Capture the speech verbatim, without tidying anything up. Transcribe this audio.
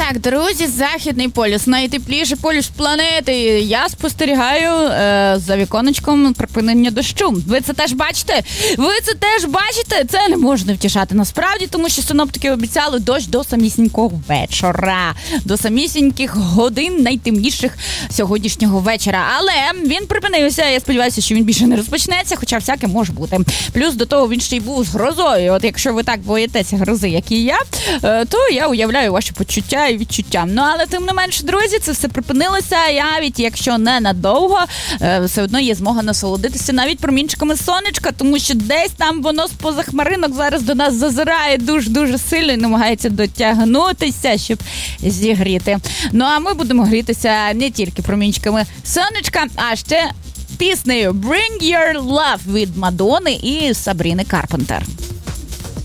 Так, друзі, Західний полюс, найтепліший полюс планети. Я спостерігаю е, за віконечком припинення дощу. Ви це теж бачите? Ви це теж бачите? Це не можна втішати насправді, тому що синоптики обіцяли дощ до самісінького вечора. До самісіньких годин найтемніших сьогоднішнього вечора. Але він припинився, я сподіваюся, що він більше не розпочнеться, хоча всяке може бути. Плюс до того він ще й був з грозою. От якщо ви так боїтеся грози, як і я, е, то я уявляю ваші почуття і відчуттям. Ну, але тим не менше, друзі, це все припинилося, і навіть якщо не надовго, все одно є змога насолодитися навіть промінчиками сонечка, тому що десь там воно з-поза хмаринок зараз до нас зазирає дуже-дуже сильно і намагається дотягнутися, щоб зігріти. Ну, а ми будемо грітися не тільки промінчиками сонечка, а ще піснею «Bring Your Love» від Мадонни і Сабріни Карпентер.